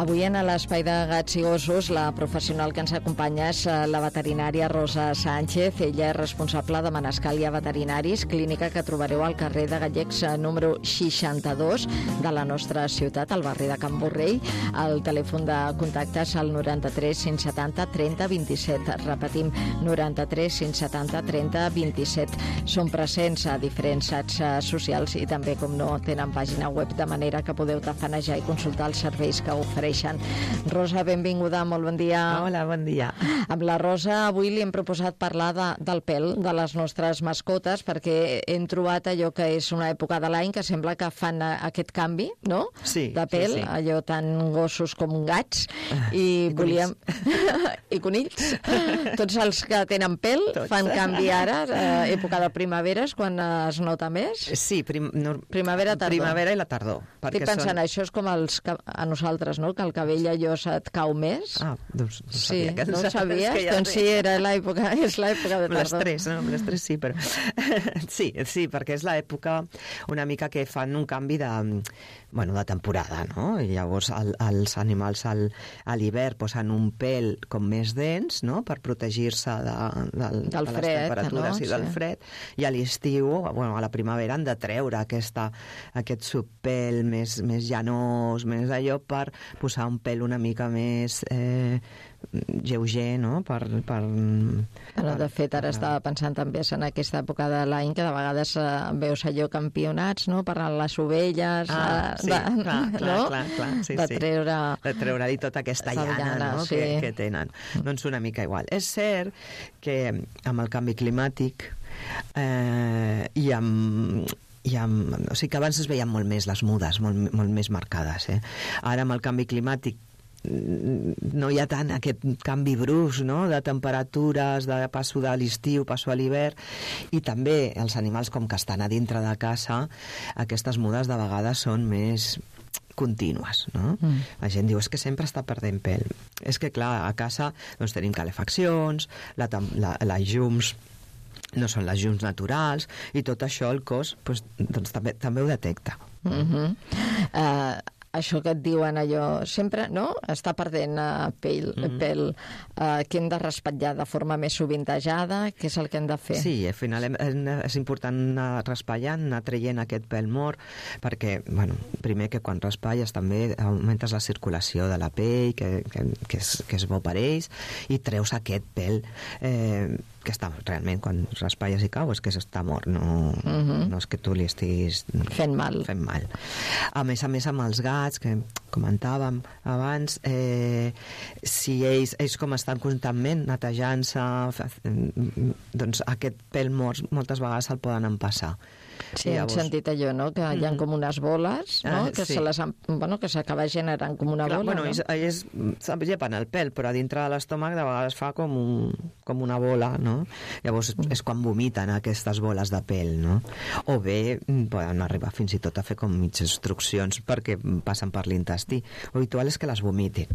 Avui en l'Espai de Gats i Gossos la professional que ens acompanya és la veterinària Rosa Sánchez. Ella és responsable de Manescalia Veterinaris, clínica que trobareu al carrer de Gallecs número 62 de la nostra ciutat, al barri de Can Borrell. El telèfon de contacte és el 93 570 30 27. Repetim, 93 570 30 27. Són presents a diferents xats socials i també, com no, tenen pàgina web, de manera que podeu tafanejar i consultar els serveis que ofereixen. Rosa, benvinguda, molt bon dia. Hola, bon dia. Amb la Rosa avui li hem proposat parlar del pèl de les nostres mascotes, perquè hem trobat allò que és una època de l'any que sembla que fan aquest canvi, no? Sí, de pèl, sí. allò tant gossos com gats, i volíem... I conills. Tots els que tenen pèl fan canvi ara, època de primavera és quan es nota més? Sí, primavera, tardor. Primavera i la tardor. Estic pensant, això és com a nosaltres, no? Que el cabell allò se't cau més. Ah, doncs no sí, sabia. No ho sabies? Doncs sí, és l'època de tardor. Les tres sí, però... sí, perquè és l'època una mica que fan un canvi de temporada, no? I llavors els animals a l'hivern posen un pèl com més dens, no?, per protegir-se de les temperatures i del fred, i a l'estiu, a la primavera, han de treure aquest subpèl més llanós, més allò, per posar un pèl una mica més lleuger, no?, de fet, ara estava pensant també en aquesta època de l'any que de vegades veus allò campionats, no?, per les ovelles, de treure-hi tota aquesta llana, no?, que tenen. Doncs una mica igual. És cert que amb el canvi climàtic i amb... o sigui que abans es veien molt més les mudes, molt més marcades. Ara amb el canvi climàtic no hi ha tant aquest canvi brusc, no?, de temperatures, de passo de l'estiu, passo a l'hivern, i també els animals, com que estan a dintre de casa, aquestes mudes de vegades són més contínues, no? La gent diu, és que sempre està perdent pèl. És que, clar, a casa doncs, tenim calefaccions, les llums no són les llums naturals, i tot això el cos doncs, també ho detecta. Això que et diuen allò, sempre, no?, està perdent pèl, que hem de raspallar de forma més sovintejada, què és el que hem de fer? Sí, al final és important anar raspallant, anar traient aquest pèl mort, perquè, primer que quan raspalles també augmentes la circulació de la pell, que és bo per ells, i treus aquest pèl que està realment, quan raspalles i cau, és que està mort, no és que tu li estiguis fent mal. A més, amb els gats, que comentàvem abans, si ells com estan constantment netejant-se, doncs aquest pèl mort moltes vegades el poden empassar. Sí, hem sentit allò, no?, que hi ha com unes boles, no?, que s'acaba generant com una bola, no? Ells llepen el pèl, però a dintre de l'estómac de vegades fa com una bola, no? Llavors és quan vomiten aquestes boles de pèl, no? O bé poden arribar fins i tot a fer com mitges obstruccions perquè passen per l'intestí. Lo habitual és que les vomitin.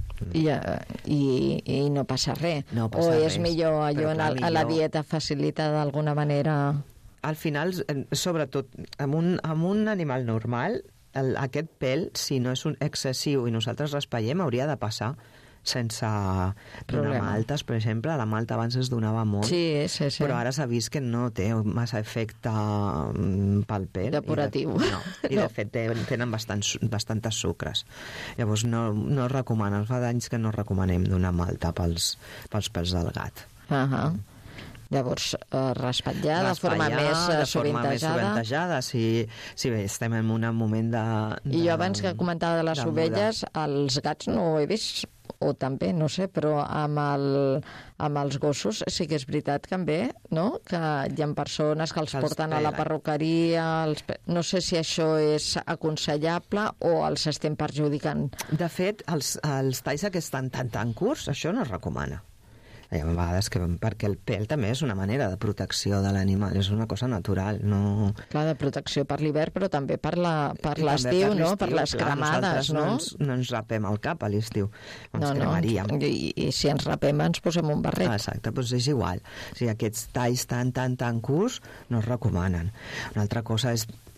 I no passa res? No passa res. O és millor allò a la dieta facilita d'alguna manera? Al final, sobretot, amb un animal normal, aquest pèl, si no és un excessiu i nosaltres raspallem, hauria de passar sense donar maltes, per exemple. La malta abans es donava molt, sí. Però ara s'ha vist que no té massa efecte pel pèl. Depuratiu. I de fet tenen bastantes sucres. Llavors no es recomana, fa d'anys que no recomanem donar malta pels pèls del gat. Llavors, raspallar de forma més sovintejada. Si bé estem en un moment de... I jo abans que comentava de les ovelles, els gats no ho he vist, o també, no sé, però amb els gossos sí que és veritat també, no?, que hi ha persones que els porten a la perruqueria, no sé si això és aconsellable o els estem perjudicant. De fet, els talls que estan tan curts, això no es recomana. Hi ha vegades perquè el pèl també és una manera de protecció de l'animal, és una cosa natural, no... Clar, de protecció per l'hivern, però també per l'estiu, no?, per les cremades, no? No ens rapem el cap a l'estiu, ens cremaríem. I si ens rapem ens posem un barret. Exacte, doncs és igual. O sigui, aquests talls tan curts no es recomanen. Una altra cosa és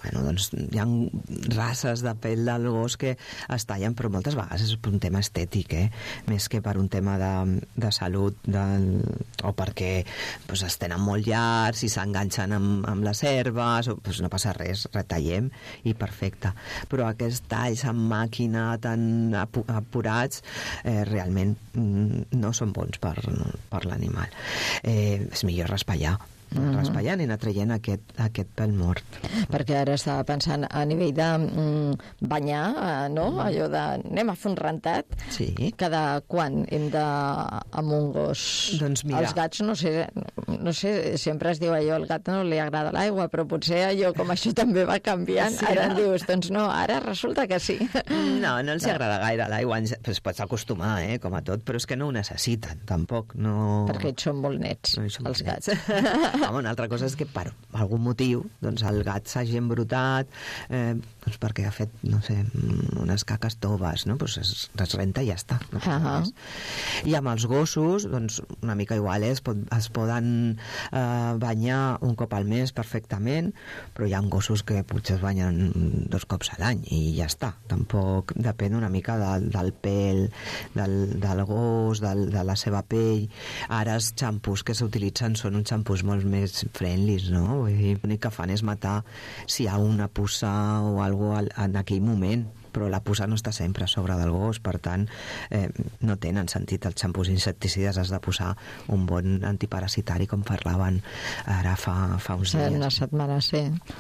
doncs hi ha races de pell del gos que es tallen, però moltes vegades és per un tema estètic, més que per un tema de salut, o perquè es tenen molt llargs i s'enganxen amb les herbes, no passa res, retallem i perfecte. Però aquests talls amb màquina tan apurats realment no són bons per l'animal. És millor raspallar raspallant i anar traient aquest pèl mort. Perquè ara estava pensant a nivell de banyar, no? Allò de anem a fer un rentat. Sí. Cada quan hem de amb un gos? Doncs mira. Els gats, no sé, sempre es diu allò, al gat no li agrada l'aigua, però potser allò, com això també va canviant, sí, ara dius, doncs no, ara resulta que sí. No els agrada gaire l'aigua, es pots acostumar, com a tot, però és que no ho necessiten, tampoc. No... Perquè ells són molt nets, els gats. Home, una altra cosa és que per algun motiu el gat s'hagi embrutat perquè ha fet, no sé, unes caques toves, no? Es renta i ja està. I amb els gossos, una mica igual, es poden banyar un cop al mes perfectament, però hi ha gossos que potser es banyen 2 cops a l'any i ja està. Tampoc depèn una mica del pèl del gos, de la seva pell. Ara els xampús que s'utilitzen són uns xampús molt més friendlies, no? Vull dir, l'únic que fan és matar si hi ha una puça o alguna cosa en aquell moment, però la puça no està sempre a sobre del gos, per tant no tenen sentit els xampús insecticides, has de posar un bon antiparasitari com parlaven ara fa uns dies. Una setmana, sí.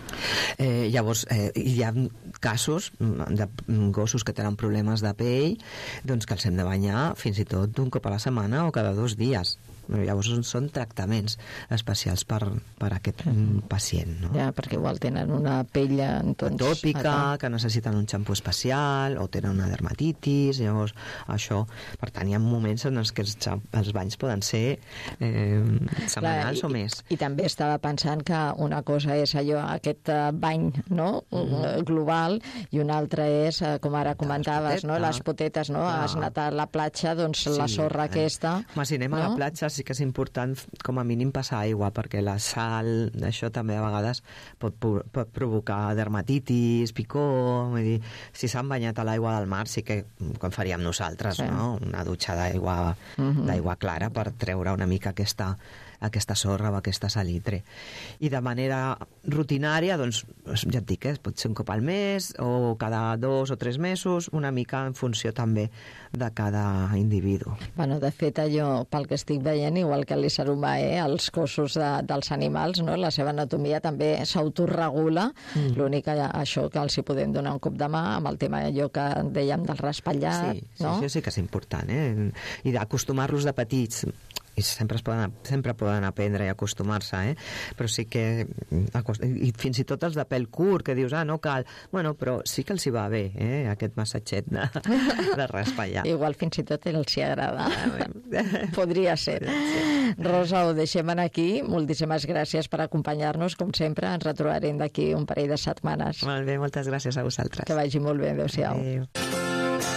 Llavors hi ha casos de gossos que tenen problemes de pell que els hem de banyar fins i tot un cop a la setmana o cada 2 dies. Llavors són tractaments especials per aquest pacient, no? Ja, perquè igual tenen una pell atòpica, que necessiten un xampú especial, o tenen una dermatitis, llavors això. Per tant, hi ha moments en els que els banys poden ser setmanals o més. I també estava pensant que una cosa és allò, aquest bany, no?, global, i una altra és, com ara comentaves, les potetes, no? Has anat a la platja, doncs la sorra aquesta... Si anem a la platja sí que és important com a mínim passar aigua, perquè la sal, això també a vegades pot provocar dermatitis, picor, vull dir, si s'han banyat a l'aigua del mar sí que, com faríem nosaltres, no? Una dutxa d'aigua clara per treure una mica aquesta sorra o aquesta salitre. I de manera rutinària, doncs, ja et dic, pot ser un cop al mes o cada 2 o 3 mesos, una mica en funció també de cada individu. Bueno, de fet, allò, pel que estic veient, igual que l'ésser humà, els cossos dels animals, no? La seva anatomia també s'autoregula, l'únic això que els hi podem donar un cop de mà amb el tema allò que dèiem del raspallat, no? Sí, sí que és important, i d'acostumar-los de petits. I sempre poden aprendre i acostumar-se, però sí que... I fins i tot els de pèl curt, que dius, no cal... Bueno, però sí que els hi va bé, aquest massatget de raspallar. Igual fins i tot els hi agrada. Podria ser. Rosa, ho deixem aquí. Moltíssimes gràcies per acompanyar-nos, com sempre. Ens retrobarem d'aquí un parell de setmanes. Molt bé, moltes gràcies a vosaltres. Que vagi molt bé. Adéu-siau. Adéu.